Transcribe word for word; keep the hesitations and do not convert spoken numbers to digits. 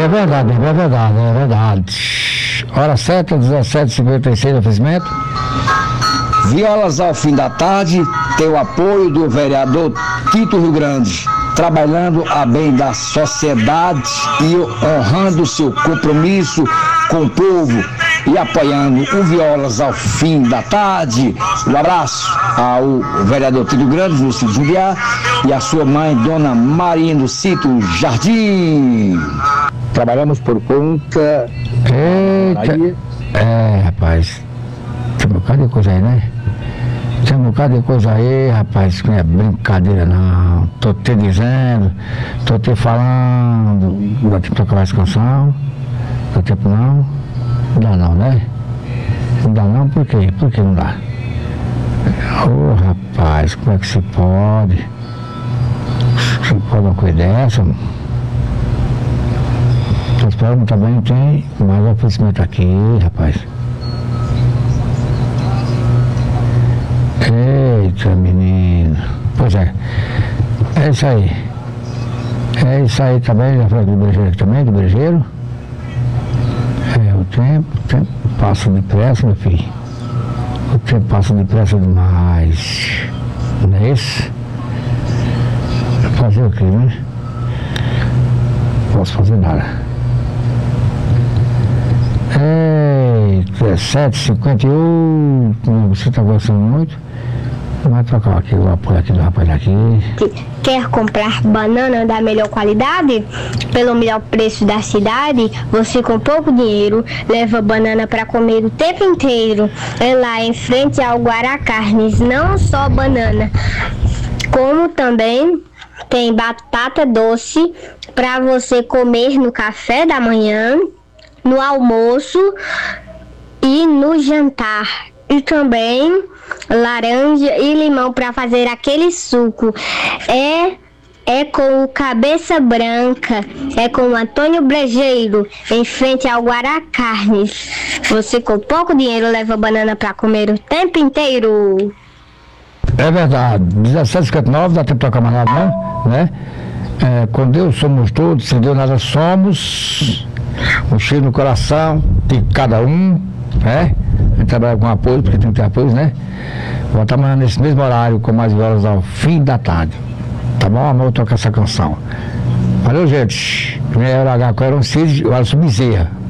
É verdade, é verdade, é verdade. Hora certa, dezessete e cinquenta e seis, oferecimento. Violas ao fim da tarde tem o apoio do vereador Tito Rio Grande, trabalhando a bem da sociedade e honrando seu compromisso com o povo e apoiando o Violas ao fim da tarde. Um abraço ao vereador Tito Grande, no Sítio Jumbiá, e a sua mãe, Dona Marinha, do Sítio Jardim. Trabalhamos por conta... Eita. É, rapaz. Tem um bocado de coisa aí, né? Tem um bocado de coisa aí, rapaz, que não é brincadeira não. Tô te dizendo, tô te falando. Não dá tempo pra acabar essa canção. Não dá tempo não. Não dá não, né? Não dá não, por quê? Por que não dá? Ô oh, rapaz, como é que se pode? Você pode uma coisa dessa? Tô esperando também, tem mais oferecimento aqui, rapaz. Eita, menino. Pois é. É isso aí. É isso aí também, já falei do brejeiro aqui também, do brejeiro. É, o tempo, o tempo passa depressa, meu filho. O tempo passa depressa demais. Não é isso? Fazer o quê, né? Não posso fazer nada. Eita, sete e cinquenta e um. Você está gostando muito? Vai trocar aqui o apoio aqui do rapaz aqui. Quer comprar banana da melhor qualidade? Pelo melhor preço da cidade? Você com pouco dinheiro leva banana para comer o tempo inteiro. É lá em frente ao Guará Carnes. Não só banana, como também tem batata doce para você comer no café da manhã, no almoço e no jantar. E também laranja e limão para fazer aquele suco. É é com o Cabeça Branca, é com o Antônio Brejeiro, em frente ao Guará Carnes. Você com pouco dinheiro leva banana para comer o tempo inteiro. É verdade, dezessete e cinquenta e nove, dá tempo de tocar mais nada não, né? É, com Deus somos todos, sem Deus nada somos. Um cheiro no coração de cada um, né? A gente trabalha com apoio, porque tem que ter apoio, né? Voltar amanhã nesse mesmo horário, com mais violas ao fim da tarde. Tá bom, amor? Eu toco essa canção. Valeu, gente. Primeiro H, Coelho Cid, o Alisson Bezerra.